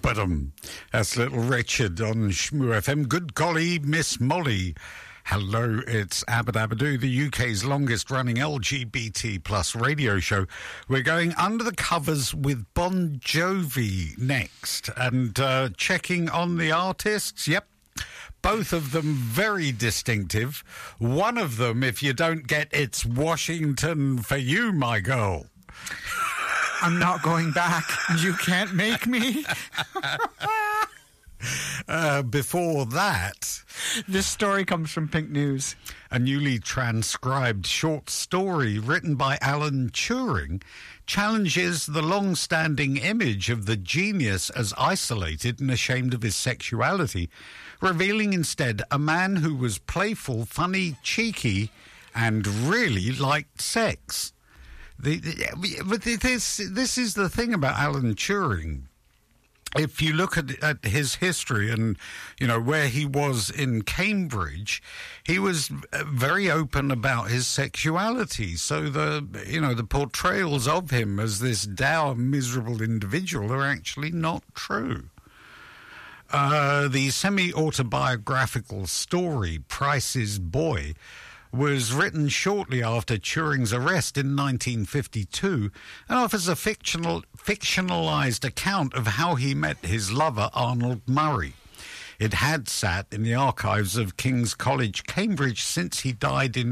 That's Little Richard on Shmoo FM. Good golly, Miss Molly. Hello, it's Abadabadoo, the UK's longest-running LGBT plus radio show. We're going under the covers with Bon Jovi next. And checking on the artists, yep. Both of them very distinctive. One of them, if you don't get It's Washington for You, my girl. I'm not going back. You can't make me. Before that... This story comes from Pink News. A newly transcribed short story written by Alan Turing challenges the long-standing image of the genius as isolated and ashamed of his sexuality, revealing instead a man who was playful, funny, cheeky, and really liked sex. But this is the thing about Alan Turing. If you look at his history and, you know, where he was in Cambridge, he was very open about his sexuality. So the portrayals of him as this dour, miserable individual are actually not true. The semi-autobiographical story, Price's Boy, was written shortly after Turing's arrest in 1952 and offers a fictionalized account of how he met his lover, Arnold Murray. It had sat in the archives of King's College, Cambridge, since he died in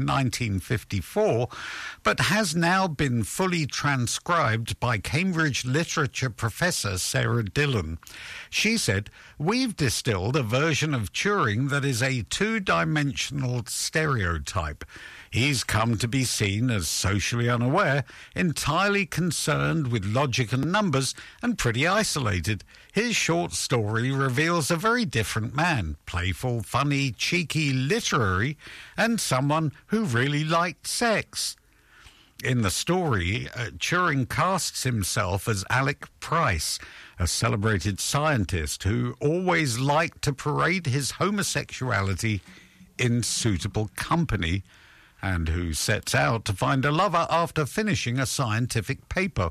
1954, but has now been fully transcribed by Cambridge literature professor Sarah Dillon. She said, "We've distilled a version of Turing that is a two-dimensional stereotype. He's come to be seen as socially unaware, entirely concerned with logic and numbers, and pretty isolated. His short story reveals a very different man, playful, funny, cheeky, literary, and someone who really liked sex." In the story, Turing casts himself as Alec Price, a celebrated scientist who always liked to parade his homosexuality in suitable company, and who sets out to find a lover after finishing a scientific paper.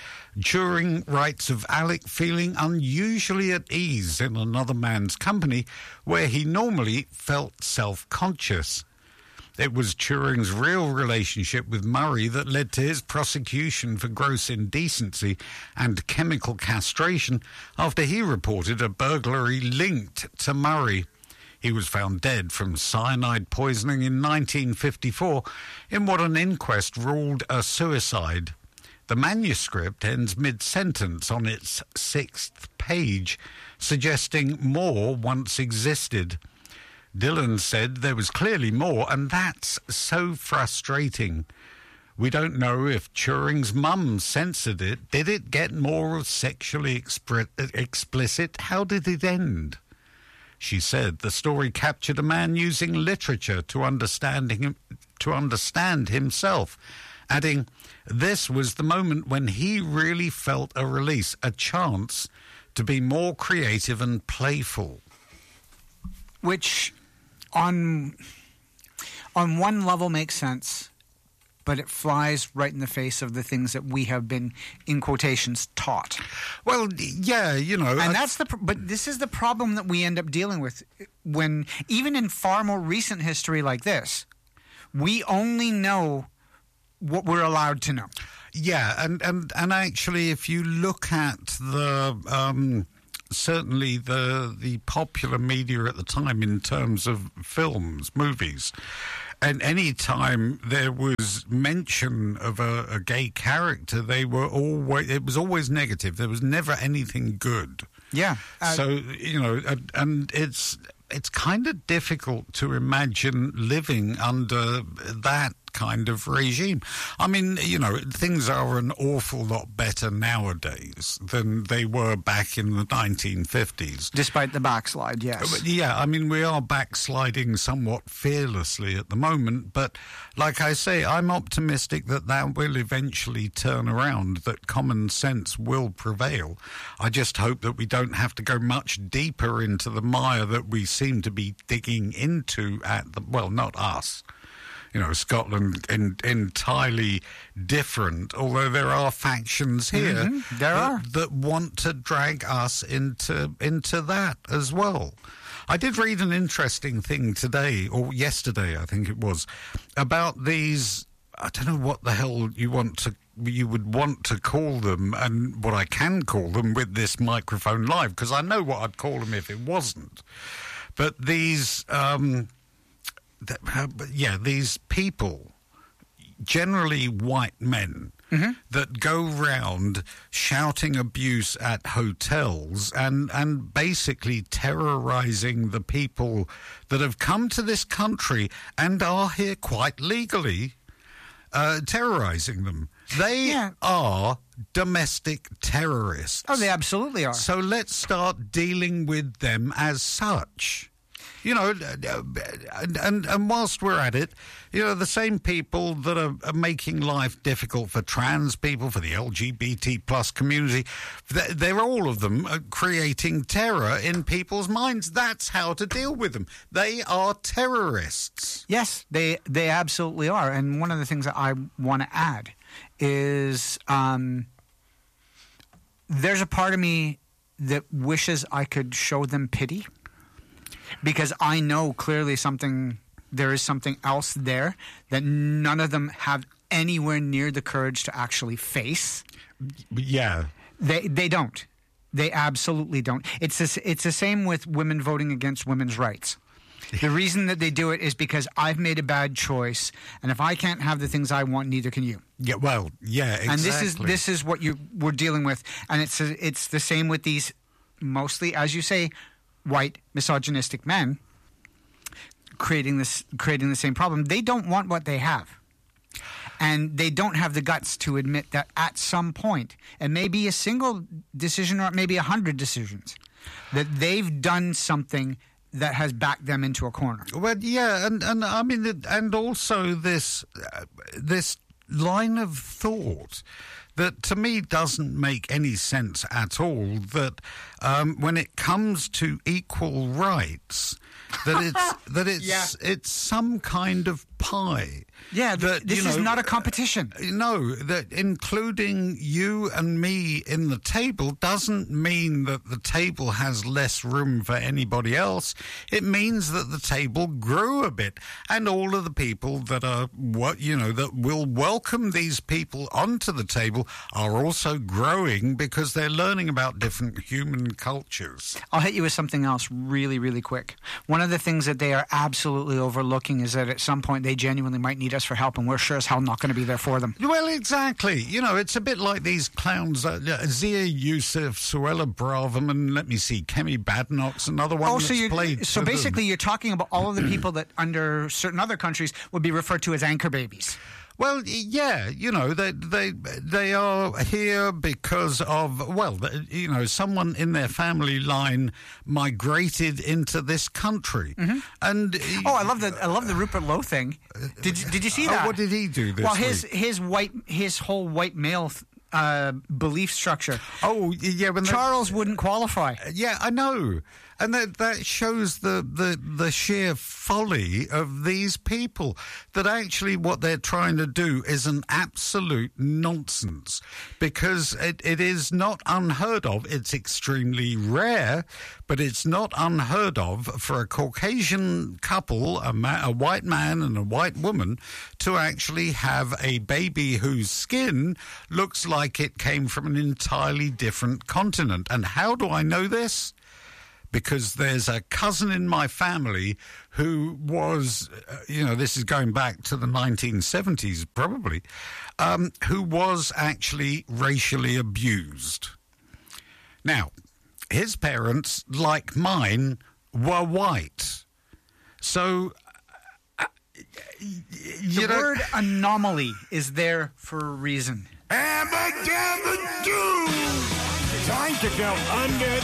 Turing writes of Alec feeling unusually at ease in another man's company where he normally felt self-conscious. It was Turing's real relationship with Murray that led to his prosecution for gross indecency and chemical castration after he reported a burglary linked to Murray. He was found dead from cyanide poisoning in 1954 in what an inquest ruled a suicide. The manuscript ends mid-sentence on its 6th page, suggesting more once existed. Dillon said there was clearly more, and that's so frustrating. We don't know if Turing's mum censored it. Did it get more sexually explicit? How did it end? She said the story captured a man using literature to understand himself, adding, "This was the moment when he really felt a release, a chance to be more creative and playful." Which, on one level, makes sense, but it flies right in the face of the things that we have been, in quotations, taught. Well, yeah, you know. And but this is the problem that we end up dealing with when, even in far more recent history like this, we only know what we're allowed to know. Yeah, and actually, if you look at the certainly the popular media at the time in terms of films, movies, and any time there was mention of a gay character, it was always negative. There was never anything good. Yeah. So, you know, and it's kind of difficult to imagine living under that kind of regime. I mean, you know, things are an awful lot better nowadays than they were back in the 1950s. Despite the backslide, yes. But yeah, I mean, we are backsliding somewhat fearlessly at the moment, but like I say, I'm optimistic that will eventually turn around, that common sense will prevail. I just hope that we don't have to go much deeper into the mire that we seem to be digging into well, not us. Scotland entirely different, although there are factions here that want to drag us into that as well. I did read an interesting thing today, or yesterday, I think it was, about these, I don't know what the hell you would want to call them, and what I can call them with this microphone live, because I know what I'd call them if it wasn't. But these, these people, generally white men, that go round shouting abuse at hotels and basically terrorising the people that have come to this country and are here quite legally, terrorising them. They are domestic terrorists. Oh, they absolutely are. So let's start dealing with them as such. And whilst we're at it, the same people that are making life difficult for trans people, for the LGBT plus community, they're all of them creating terror in people's minds. That's how to deal with them. They are terrorists. Yes, they absolutely are. And one of the things that I want to add is there's a part of me that wishes I could show them pity, because I know clearly there is something else there that none of them have anywhere near the courage to actually face. Yeah. They don't. They absolutely don't. It's the same with women voting against women's rights. The reason that they do it is because I've made a bad choice, and if I can't have the things I want, neither can you. Yeah, well, yeah, exactly. And this is what we're dealing with, and it's the same with these mostly, as you say, white misogynistic men creating the same problem. They don't want what they have, and they don't have the guts to admit that at some point, and maybe a single decision or maybe 100 decisions, that they've done something that has backed them into a corner. Well, yeah, and I mean, and also this line of thought that to me doesn't make any sense at all, that when it comes to equal rights, it's some kind of pie. Yeah, this is not a competition. No, that including you and me in the table doesn't mean that the table has less room for anybody else. It means that the table grew a bit, and all of the people that are that will welcome these people onto the table are also growing because they're learning about different human cultures. I'll hit you with something else really, really quick. One of the things that they are absolutely overlooking is that at some point they genuinely might need us for help, and we're sure as hell not going to be there for them. Well, exactly. It's a bit like these clowns. Zia Yusuf, Suella Braverman, let me see, Kemi Badenoch's another one played. So basically you're talking about all of the people that under certain other countries would be referred to as anchor babies. Well, yeah, they are here because of, someone in their family line migrated into this country. Mm-hmm. And I love the Rupert Lowe thing. Did you see that? What did he do this week? His whole white male belief structure. Oh, yeah, when Charles wouldn't qualify. Yeah, I know. And that shows the sheer folly of these people, that actually what they're trying to do is an absolute nonsense, because it is not unheard of. It's extremely rare, but it's not unheard of for a Caucasian couple, a white man and a white woman, to actually have a baby whose skin looks like it came from an entirely different continent. And how do I know this? Because there's a cousin in my family who was, this is going back to the 1970s probably, who was actually racially abused. Now, his parents, like mine, were white. So, the word anomaly is there for a reason. Abba-dabba-doo! Time to go under